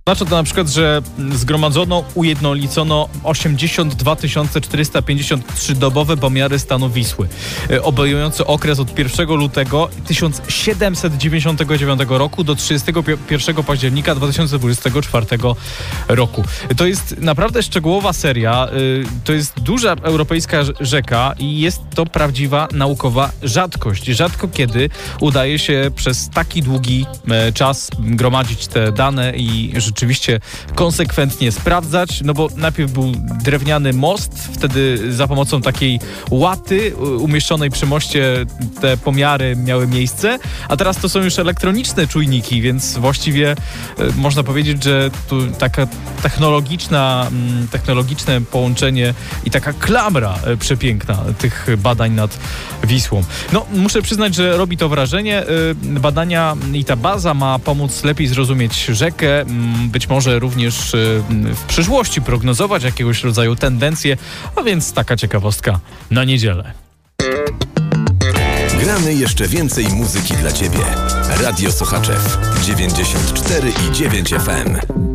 Oznacza to na przykład, że zgromadzono, ujednolicono 82 453 dobowe pomiary stanu Wisły, obejmujące okres od 1 lutego 1799 roku do 31 października 2024 roku. To jest naprawdę szczegółowa seria, to jest duża europejska rzeka i jest to prawdziwa naukowa rzadkość. Rzadko kiedy udaje się przez taki długi czas gromadzić te dane i rzeczywiście konsekwentnie sprawdzać, no bo najpierw był drewniany most, wtedy za pomocą takiej łaty umieszczonej przy moście te pomiary miały miejsce, a teraz to są już elektroniczne czujniki, więc właściwie można powiedzieć, że tu taka technologiczne połączenie i taka klamra przepiękna tych badań nad Wisłą. No, muszę przyznać, że robi to wrażenie. Badania i ta baza ma pomóc lepiej zrozumieć rzekę, być może również w przyszłości prognozować jakiegoś rodzaju tendencje, a więc taka ciekawostka na niedzielę. Gramy jeszcze więcej muzyki dla Ciebie. Radio Sochaczew 94,9 FM.